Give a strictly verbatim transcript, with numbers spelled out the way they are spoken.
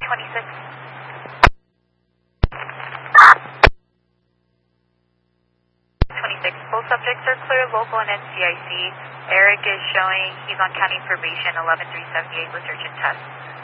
twenty-six. twenty-six. Both subjects are clear, local and N C I C. Eric is showing he's on county probation, eleven three seventy-eight with search and test.